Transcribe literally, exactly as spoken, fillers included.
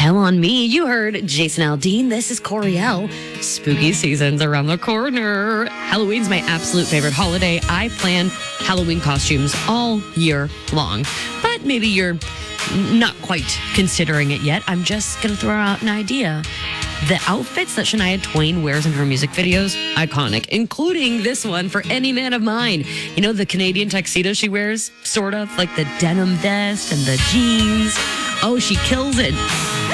Tell on me. You heard Jason Aldean. This is Coriel. Spooky season's around the corner. Halloween's my absolute favorite holiday. I plan Halloween costumes all year long. But maybe you're not quite considering it yet. I'm just going to throw out an idea. The outfits that Shania Twain wears in her music videos, iconic, including this one for Any Man of Mine. You know, the Canadian tuxedo she wears, sort of, like the denim vest and the jeans. Oh, she kills it.